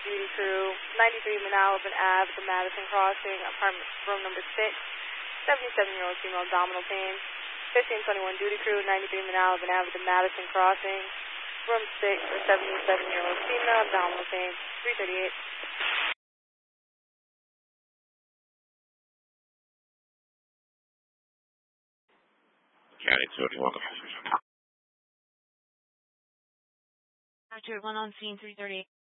duty crew, 93 Manalapan Ave, the Madison Crossing, apartment room number 6, 77-year-old female abdominal pain. 1521 duty crew, 93 Manalapan Ave, the Madison Crossing, room 6, a 77-year-old female abdominal pain. 338. County 281. Roger, 1 on scene, 338.